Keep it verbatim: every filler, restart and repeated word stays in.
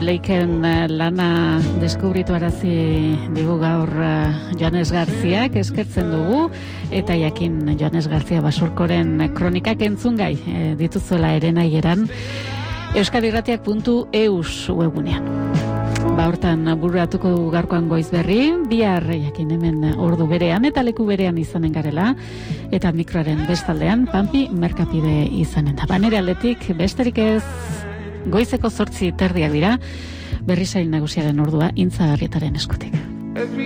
Blakeen lana deskubritu arazi digu gaur Joanes Garziak, eskertzen dugu, eta jakin Joanes Garzia Basurkoren kronikak entzungai e, dituzuela ere nahieran euskadirratiak puntu eus webunean. Ba, hortan bururatuko dugu gaurkoan goiz berri, bihar jakin hemen ordu berean eta leku berean izanen garela, eta mikroaren bestaldean Pampi Merkapide izanen da. Banere aldetik, besterik ez, goizeko zortzi terdiak dira, berrizail nagusiaren ordua Intza Garrietaren eskutik.